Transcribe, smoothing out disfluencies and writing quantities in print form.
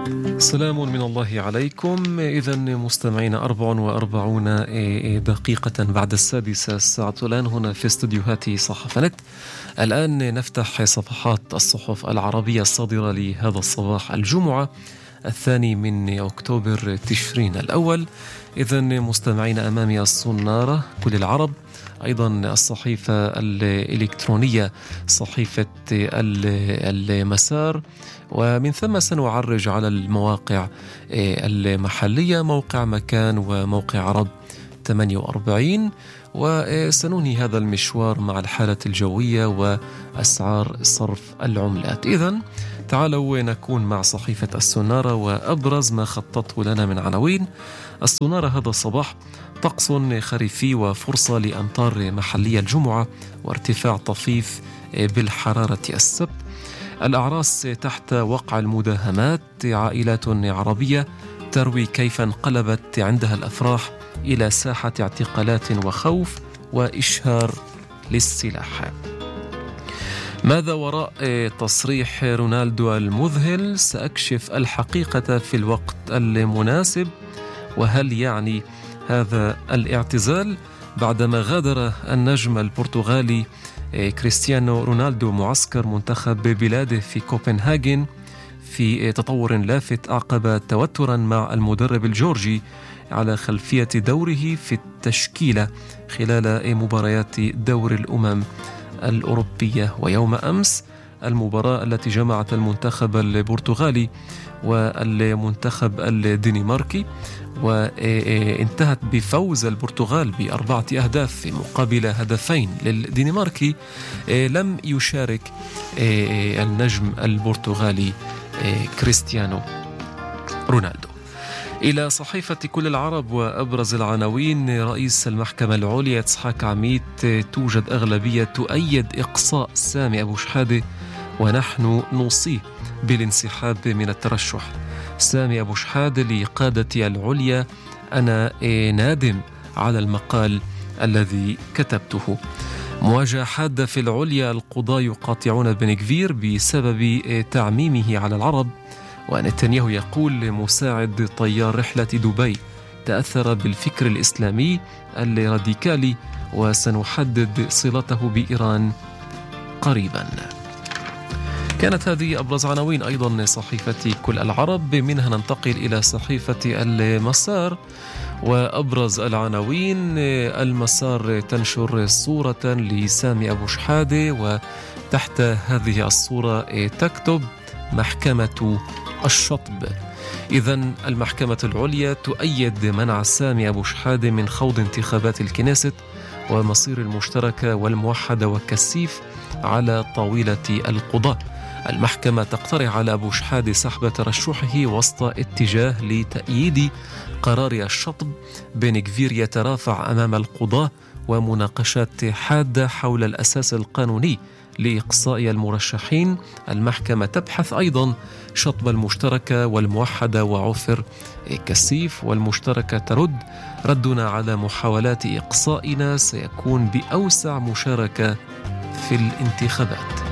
سلام من الله عليكم. إذن مستمعين 44 دقيقة بعد 6 الساعة الآن هنا في استديوهات صحافة. الآن نفتح صفحات الصحف العربية الصادرة لهذا الصباح الجمعة 2 من أكتوبر تشرين الأول. إذن مستمعين أمامي الصنارة كل العرب، أيضا الصحيفة الإلكترونية صحيفة المسار، ومن ثم سنعرج على المواقع المحلية، موقع مكان وموقع عرب 48، وسننهي هذا المشوار مع الحالة الجوية وأسعار صرف العملات. إذن تعالوا نكون مع صحيفة السنارة وأبرز ما خططه لنا من عناوين. السنارة هذا الصباح: طقس خريفي وفرصة لأمطار محلية الجمعة وارتفاع طفيف بالحرارة السبت. الأعراس تحت وقع المداهمات، عائلات عربية تروي كيف انقلبت عندها الأفراح إلى ساحة اعتقالات وخوف وإشهار للسلاح. ماذا وراء تصريح رونالدو المذهل؟ سأكشف الحقيقة في الوقت المناسب. وهل يعني هذا الاعتزال بعدما غادر النجم البرتغالي كريستيانو رونالدو معسكر منتخب بلاده في كوبنهاجن في تطور لافت أعقب توترا مع المدرب الجورجي على خلفية دوره في التشكيلة خلال مباريات دور الأمم الأوروبية. ويوم أمس المباراة التي جمعت المنتخب البرتغالي والمنتخب الدنماركي وانتهت بفوز البرتغال ب4 أهداف مقابل 2 للدنماركي. لم يشارك النجم البرتغالي كريستيانو رونالدو. إلى صحيفة كل العرب وأبرز العناوين: رئيس المحكمة العليا إسحاق عميد: توجد أغلبية تؤيد إقصاء سامي أبو شحادة ونحن نوصيه بالانسحاب من الترشح. سامي أبو شحادة لقادة العليا: أنا نادم على المقال الذي كتبته. مواجهة حادة في العليا، القضاة يقاطعون بن غفير بسبب تعميمه على العرب. ونتنياهو يقول: مساعد طيار رحلة دبي تأثر بالفكر الإسلامي الراديكالي وسنحدد صلته بإيران قريبا. كانت هذه أبرز عناوين أيضا صحيفة كل العرب. منها ننتقل إلى صحيفة المسار وأبرز العناوين: المسار تنشر صورة لسامي أبو شحادة وتحت هذه الصورة تكتب محكمة الشطب. إذن المحكمة العليا تؤيد منع سامي أبو شحادة من خوض انتخابات الكنيست ومصير المشتركة والموحدة والكسيف على طاولة القضاء. المحكمة تقترح على أبو شحادة سحب ترشحه وسط اتجاه لتأييد قرار الشطب. بن غفير يترافع أمام القضاة ومناقشات حادة حول الأساس القانوني لإقصاء المرشحين. المحكمة تبحث أيضا شطب المشتركة والموحدة وعفر كسيف، والمشتركة ترد: ردنا على محاولات إقصائنا سيكون بأوسع مشاركة في الانتخابات.